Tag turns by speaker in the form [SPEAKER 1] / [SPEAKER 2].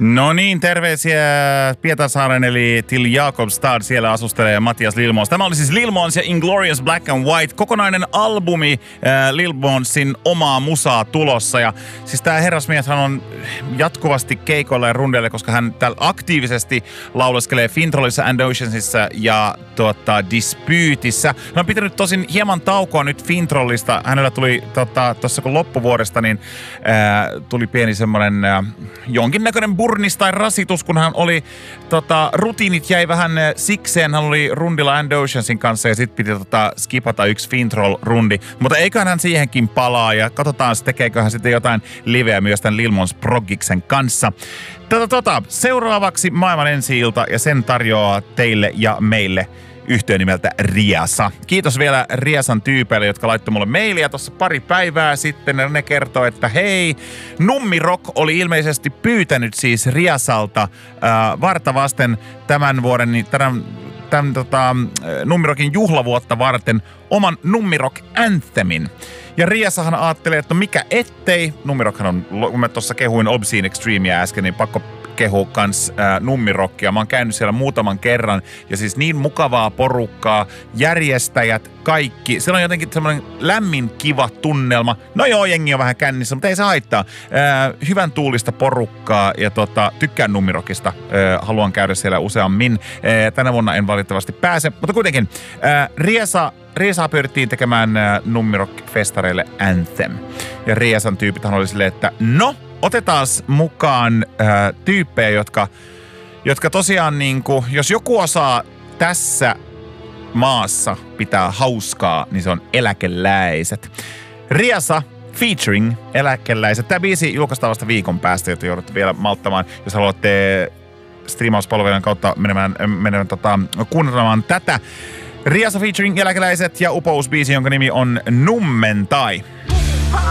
[SPEAKER 1] No niin, terveisiä Pietarsaaren eli Till Jakobstad. Siellä asustelee Matias Lilmons. Tämä oli siis Lil Mons ja Inglorious Black and White. Kokonainen albumi Lil Monsin omaa musaa tulossa. Ja siis tää herrasmieshän on jatkuvasti keikoilla ja rundeilla, koska hän täällä aktiivisesti lauleskelee Fintrollissa and Oceansissa ja Dispytissä. Hän on pitänyt tosin hieman taukoa nyt Fintrollista. Hänellä tuli tuossa kun loppuvuodesta, niin tuli pieni semmonen jonkinnäköinen burnis tai rasitus, kun hän oli, rutiinit jäi vähän sikseen. Hän oli rundilla and Oceansin kanssa ja sit piti skipata yksi Fintroll-rundi. Mutta eiköhän hän siihenkin palaa ja katsotaan, tekeekö hän sitten jotain liveä myös tämän Lil Mons Proggiksen kanssa. Seuraavaksi maailman ensi-ilta ja sen tarjoaa teille ja meille yhtiö nimeltä Riasa. Kiitos vielä Riasan tyypeille, jotka laittoi mulle mailia tuossa pari päivää sitten. Ne kertoi, että hei, Nummirock oli ilmeisesti pyytänyt siis Riasalta varta vasten tämän vuoden, niin tämän Nummirockin juhlavuotta varten oman Nummirock Anthemin. Ja Riasahan ajattelee, että no mikä ettei. Nummirockhan on, kun mä tuossa kehuin Obscene Extremea äsken, niin pakko kehu kans Nummirockia. Mä oon käynyt siellä muutaman kerran ja siis niin mukavaa porukkaa, järjestäjät, kaikki. Siellä on jotenkin semmoinen lämmin, kiva tunnelma. No joo, jengi on vähän kännissä, mutta ei se haittaa. Hyvän tuulista porukkaa ja tykkään Nummirockista. Haluan käydä siellä useammin. Tänä vuonna en valitettavasti pääse, mutta kuitenkin Riasaa pyydettiin tekemään Nummirock-festareille Anthem. Ja Riasan tyypithän oli silleen, että no, otetaan mukaan tyyppejä, jotka tosiaan niinku, jos joku osaa tässä maassa pitää hauskaa, niin se on Eläkeläiset. Riasa featuring Eläkeläiset. Tämä biisi julkaistaan vasta viikon päästä, jota joudutte vielä malttamaan, jos haluatte striimauspalvelujen kautta menemään kuuntelemaan tätä. Riasa featuring Eläkeläiset ja upousbiisi, jonka nimi on Nummentai.